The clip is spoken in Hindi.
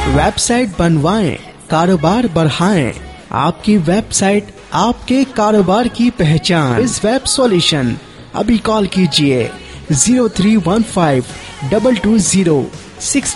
वेबसाइट बनवाएं, कारोबार बढ़ाएं। आपकी वेबसाइट आपके कारोबार की पहचान। इस वेब सॉल्यूशन अभी कॉल कीजिए 0315 220